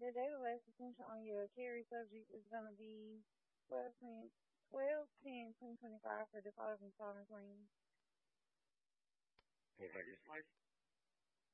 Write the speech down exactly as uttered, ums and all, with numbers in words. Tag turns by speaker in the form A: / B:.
A: the daily last attention on your carry subject is going to be twelve ten, twelve ten, twenty twenty-five for deposit installment claims.
B: Hold on, just like